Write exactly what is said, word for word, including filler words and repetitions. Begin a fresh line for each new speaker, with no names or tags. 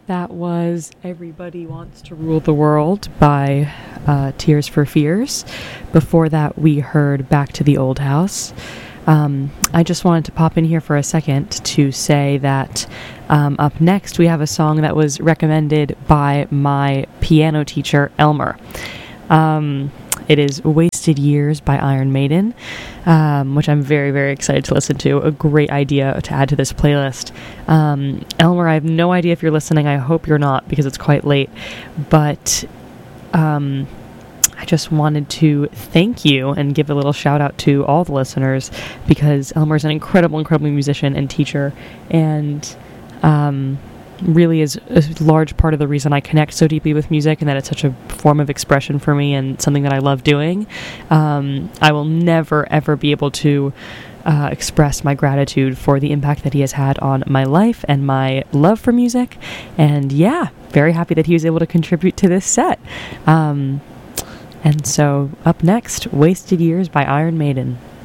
That was Everybody Wants to Rule the World by uh, Tears for Fears. Before that, we heard Back to the Old House. Um, I just wanted to pop in here for a second to say that um, up next we have a song that was recommended by my piano teacher, Elmer. Um, it is Wasted Years by Iron Maiden, um, which I'm very, very excited to listen to. A great idea to add to this playlist. Um, Elmer, I have no idea if you're listening. I hope you're not, because it's quite late. But um, I just wanted to thank you and give a little shout out to all the listeners, because Elmer is an incredible, incredible musician and teacher, and um, really is a large part of the reason I connect so deeply with music, and that it's such a form of expression for me and something that I love doing. Um, I will never, ever be able to uh, express my gratitude for the impact that he has had on my life and my love for music. And yeah, very happy that he was able to contribute to this set. Um, and so up next, Wasted Years by Iron Maiden.